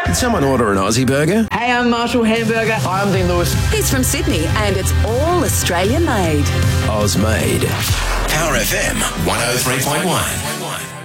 Did someone order an Aussie burger? Hey, I'm Marshall Hamburger. Hi, I'm Dean Lewis. He's from Sydney and it's all Australian made. Oz made. Power FM 103.1.